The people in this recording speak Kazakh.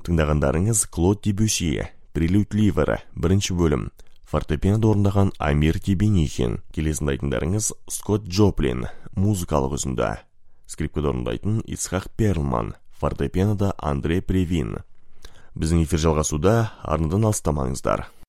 Тыңдағандарыңыз Клод Дебюсси, Прелюд Ливер, бірінші бөлім. Фортепиано орындаған Амир Тебенихин. Келесін айтындарыңыз Скотт Джоплин, музыкалық үзінді. Скрипкада орындайтын Исхак Перлман, фортепианода Андрей Превин. Біздің эфир жалғасуда, арнадан алыстамаңыздар.